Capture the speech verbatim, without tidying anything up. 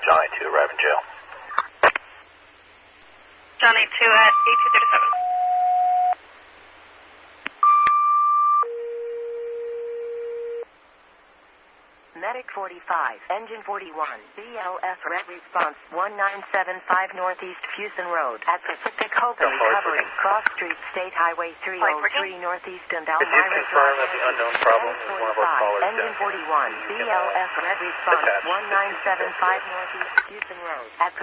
Johnny two, arriving jail. Johnny two at eight two zero seven. Medic forty-five, Engine forty-one, B L S Red Response one nine seven five Northeast Fuson Road at Pacific Hope and Recovery, Cross Street, State Highway three oh three Northeast and Elmira Drive. Could you confirm that the unknown problem is one of our callers? Engine forty-one, B L S Red Response one nine seven five Northeast Fuson Road at